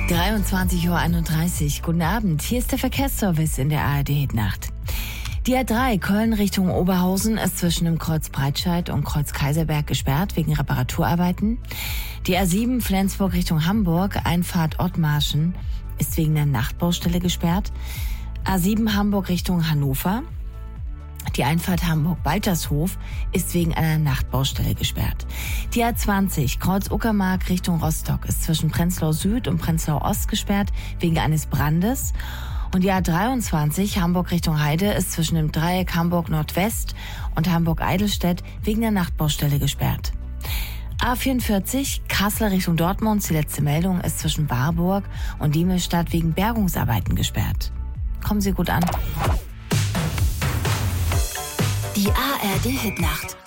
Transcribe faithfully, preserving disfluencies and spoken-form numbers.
dreiundzwanzig Uhr einunddreißig. Guten Abend. Hier ist der Verkehrsservice in der A R D-Hitnacht. Die A drei Köln Richtung Oberhausen ist zwischen dem Kreuz Breitscheid und Kreuz Kaiserberg gesperrt wegen Reparaturarbeiten. Die A sieben Flensburg Richtung Hamburg, Einfahrt Ottmarschen, ist wegen der Nachtbaustelle gesperrt. A sieben Hamburg Richtung Hannover. Die Einfahrt Hamburg-Baltershof ist wegen einer Nachtbaustelle gesperrt. Die A zwanzig Kreuz Uckermark Richtung Rostock ist zwischen Prenzlau Süd und Prenzlau Ost gesperrt wegen eines Brandes. Und die A dreiundzwanzig Hamburg Richtung Heide ist zwischen dem Dreieck Hamburg Nordwest und Hamburg-Eidelstedt wegen der Nachtbaustelle gesperrt. A vierundvierzig Kassel Richtung Dortmund, die letzte Meldung, ist zwischen Warburg und Diemelstadt wegen Bergungsarbeiten gesperrt. Kommen Sie gut an. Die A R D-Hitnacht.